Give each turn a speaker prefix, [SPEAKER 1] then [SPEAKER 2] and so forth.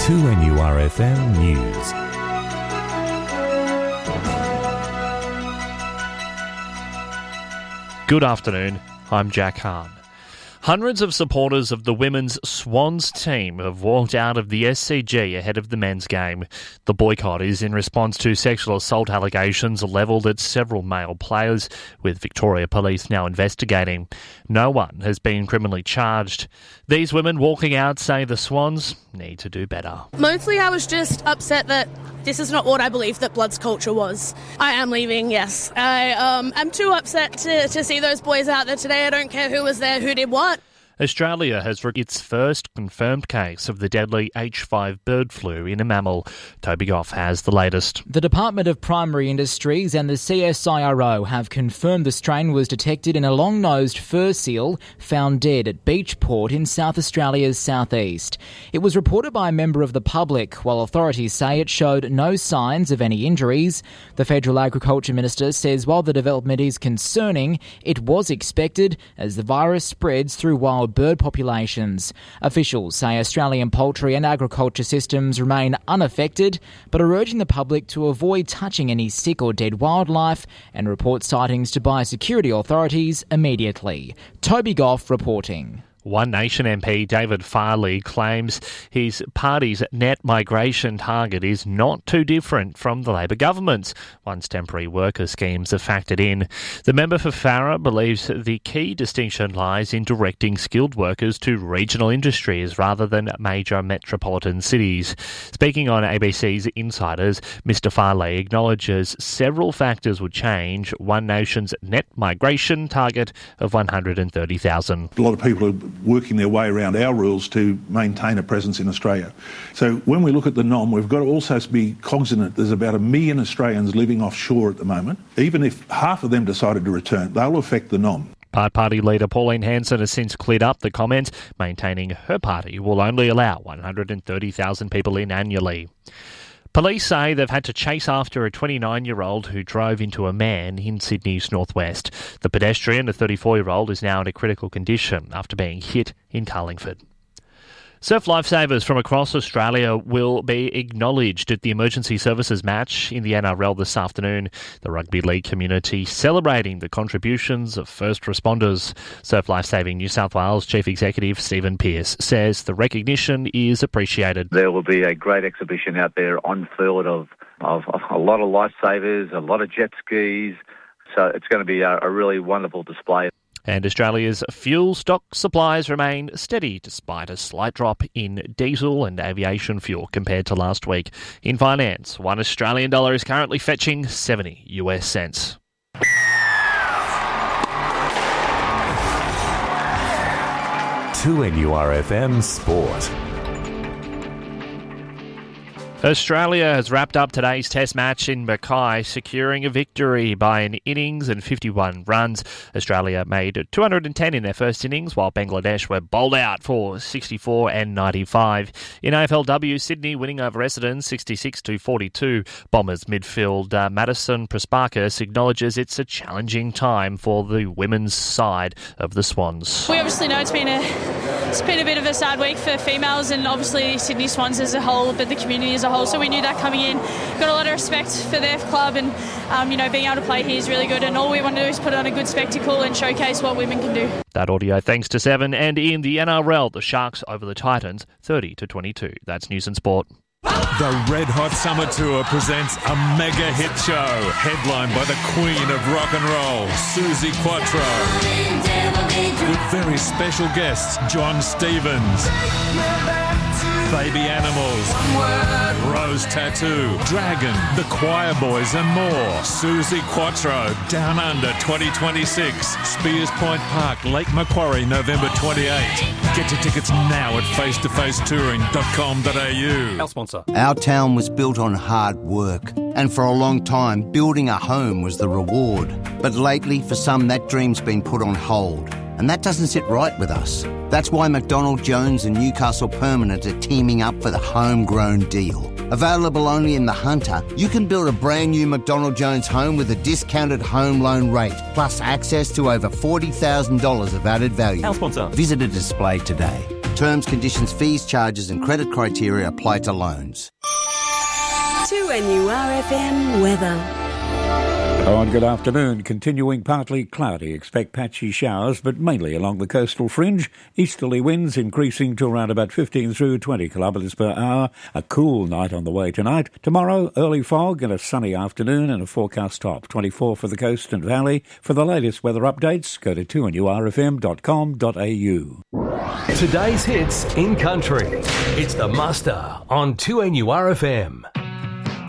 [SPEAKER 1] 2NURFM News.
[SPEAKER 2] Good afternoon, I'm Jack Hahn. Hundreds of supporters of the women's Swans team have walked out of the SCG ahead of the men's game. The boycott is in response to sexual assault allegations levelled at several male players, with Victoria Police now investigating. No one has been criminally charged. These women walking out say the Swans need to do better.
[SPEAKER 3] Mostly I was just upset that this is not what I believed that Bloods culture was. I am leaving, yes. I'm too upset to see those boys out there today. I don't care who was there, who did what.
[SPEAKER 2] Australia has its first confirmed case of the deadly H5 bird flu in a mammal. Toby Goff has the latest.
[SPEAKER 4] The Department of Primary Industries and the CSIRO have confirmed the strain was detected in a long-nosed fur seal found dead at Beachport in South Australia's southeast. It was reported by a member of the public, while authorities say it showed no signs of any injuries. The Federal Agriculture Minister says while the development is concerning, it was expected as the virus spreads through wild bird populations. Officials say Australian poultry and agriculture systems remain unaffected, but are urging the public to avoid touching any sick or dead wildlife and report sightings to biosecurity authorities immediately. Toby Goff reporting.
[SPEAKER 2] One Nation MP David Farley claims his party's net migration target is not too different from the Labor government's once temporary worker schemes are factored in. The member for Farrer believes the key distinction lies in directing skilled workers to regional industries rather than major metropolitan cities. Speaking on ABC's Insiders, Mr Farley acknowledges several factors would change One Nation's net migration target of 130,000.
[SPEAKER 5] A lot of people are working their way around our rules to maintain a presence in Australia. So when we look at the NOM, we've got to also be cognizant there's about 1 million Australians living offshore at the moment. Even if half of them decided to return, they'll affect the NOM.
[SPEAKER 2] Party leader Pauline Hanson has since cleared up the comments, maintaining her party will only allow 130,000 people in annually. Police say they've had to chase after a 29-year-old who drove into a man in Sydney's northwest. The pedestrian, a 34-year-old, is now in a critical condition after being hit in Carlingford. Surf lifesavers from across Australia will be acknowledged at the Emergency Services match in the NRL this afternoon. The rugby league community celebrating the contributions of first responders. Surf Lifesaving New South Wales Chief Executive Stephen Pearce says the recognition is appreciated.
[SPEAKER 6] There will be a great exhibition out there on field of a lot of lifesavers, a lot of jet skis. So it's going to be a really wonderful display.
[SPEAKER 2] And Australia's fuel stock supplies remain steady despite a slight drop in diesel and aviation fuel compared to last week. In finance, $1 Australian is currently fetching 70 US cents.
[SPEAKER 1] To NURFM Sport.
[SPEAKER 2] Australia has wrapped up today's test match in Mackay, securing a victory by an innings and 51 runs. Australia made 210 in their first innings, while Bangladesh were bowled out for 64 and 95. In AFLW, Sydney winning over Essendon 66-42. Bombers midfield Madison Prasparkas acknowledges it's a challenging time for the women's side of the Swans.
[SPEAKER 7] We obviously know it's been a bit of a sad week for females and obviously Sydney Swans as a whole, but the community as a whole. So we knew that coming in. Got a lot of respect for their club and, being able to play here is really good. And all we want to do is put on a good spectacle and showcase what women can do.
[SPEAKER 2] That audio thanks to Seven. And in the NRL, the Sharks over the Titans 30-22. That's News and Sport.
[SPEAKER 8] The Red Hot Summer Tour presents a mega hit show headlined by the Queen of Rock and Roll, Suzi Quatro, with very special guests John Stevens, Baby Animals, Rose Tattoo, Dragon, The Choir Boys and more. Suzi Quatro, Down Under 2026, Spears Point Park, Lake Macquarie, November 28. Get your tickets now at facetofacetouring.com.au.
[SPEAKER 2] Our sponsor.
[SPEAKER 9] Our town was built on hard work, and for a long time, building a home was the reward. But lately, for some, that dream's been put on hold, and that doesn't sit right with us. That's why McDonald Jones and Newcastle Permanent are teaming up for the homegrown deal. Available only in the Hunter, you can build a brand new McDonald Jones home with a discounted home loan rate, plus access to over $40,000 of added value.
[SPEAKER 2] Our sponsor.
[SPEAKER 9] Visit a display today. Terms, conditions, fees, charges and credit criteria apply to loans.
[SPEAKER 10] 2NURFM weather.
[SPEAKER 11] Oh, and good afternoon. Continuing partly cloudy. Expect patchy showers, but mainly along the coastal fringe. Easterly winds increasing to around about 15 through 20 kilometres per hour. A cool night on the way tonight. Tomorrow, early fog and a sunny afternoon and a forecast top. 24 for the coast and valley. For the latest weather updates, go to 2NURFM.com.au.
[SPEAKER 1] Today's hits in country. It's the Muster on 2NURFM.